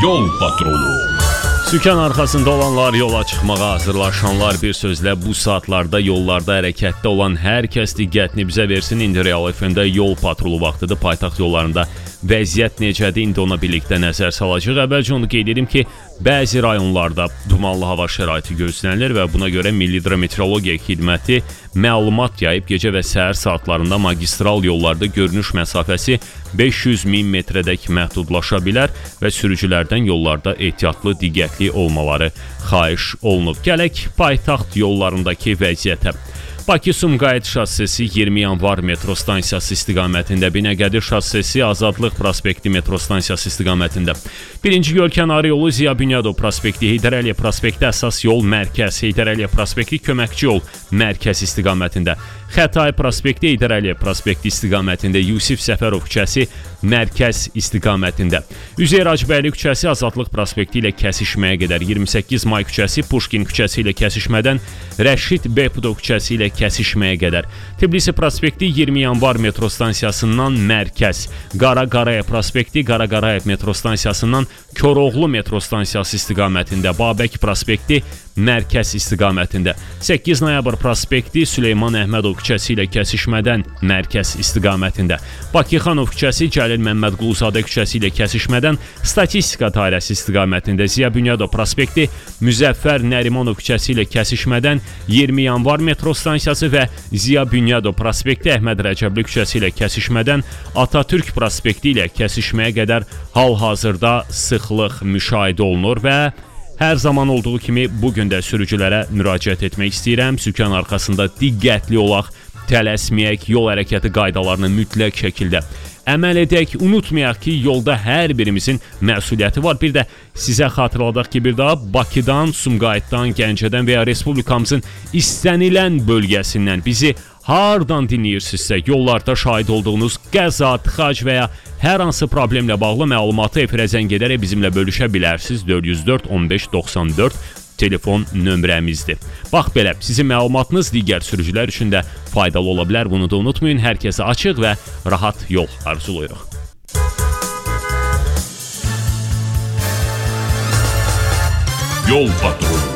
Yol patrolu. Sükan arxasında olanlar, yola çıxmağa hazırlaşanlar, bir sözlə bu saatlarda yollarda hərəkətdə olan hər kəs diqqətini bizə versin. İndi Real FM-də yol patrolu vaxtıdır. Paytaxt yollarında vəziyyət necədir? İndi ona birlikdə nəzər salacağıq. Əvvəlcə onu qeyd edim ki, bəzi rayonlarda dumanlı hava şəraiti gözlənilir və buna görə Milli Hidrometeorologiya Xidməti məlumat yayıb. Gecə və səhər saatlarında magistral yollarda görünüş məsafəsi 500-1000 metrədək məhdudlaşa bilər və sürücülərdən yollarda ehtiyatlı, diqqətli olmaları xahiş olunub. Gələk paytaxt yollarındakı vəziyyətə. Bakı-Sumqayıt şossesi 20 yanvar metro stansiyası istiqamətində, Binəqədi şossesi Azadlıq prospekti metro stansiyası istiqamətində, 1-ci Gölkənarı yolu Ziya Bünyadov prospekti, Heydər Əliyev prospekti əsas yol mərkəz, Heydər Əliyev prospekti köməkçi yol mərkəz istiqamətində, Xətai prospekti, Heydər Əliyev prospekti istiqamətində, Yusif Səfərov küçəsi mərkəz istiqamətində, Üzeyir Hacıbəyli küçəsi Azadlıq prospekti ilə kəsişməyə qədər, 28 May küçəsi Puşkin küçəsi ilə kəsişmədən Rəşid Bepudov küçəsi ilə kəsişməyə qədər, Tbilisi prospekti 20 yanvar metro stansiyasından mərkəz, Qara Qarayev prospekti Qara Qarayev metro stansiyasından Koroğlu metro stansiyası istiqamətində, Babək prospekti mərkəz istiqamətində, 8 noyabr prospekti Süleyman Əhmədov küçəsi ilə kəsişmədən mərkəz istiqamətində, Bakıxanov küçəsi Cəlil Məmmədquluzadə küçəsi ilə kəsişmədən statistika dairəsi istiqamətində, Ziya Bünyadov prospekti Müzəffər Nərimanov küçəsi ilə kəsişmədən 20 yanvar metro stansiyası və Ziya Bünyadov prospekti Əhməd Rəcəbli küçəsi ilə kəsişmədən Atatürk prospekti ilə kəsişməyə qədər hal-hazırda sıxlıq müşahidə olunur və hər zaman olduğu kimi bugün də sürücülərə müraciət etmək istəyirəm. Sükan arxasında diqqətli olaq, tələsməyək, yol hərəkəti qaydalarını mütləq şəkildə əməl edək. Unutmayaq ki, yolda hər birimizin məsuliyyəti var. Bir də sizə xatırladaq ki, bir daha Bakıdan, Sumqayıtdan, Gəncədən və ya Respublikamızın istənilən bölgəsindən bizi hardan dinləyirsinizsə, yollarda şahid olduğunuz qəza, tıxac və ya hər hansı problemlə bağlı məlumatı efirə zəng edərək bizimlə bölüşə bilərsiniz. 404 15 94 telefon nömrəmizdir. Bax belə, sizin məlumatınız digər sürücülər üçün də faydalı ola bilər. Bunu da unutmayın. Hər kəsə açıq və rahat yol arzulayırıq. Yol patrolu.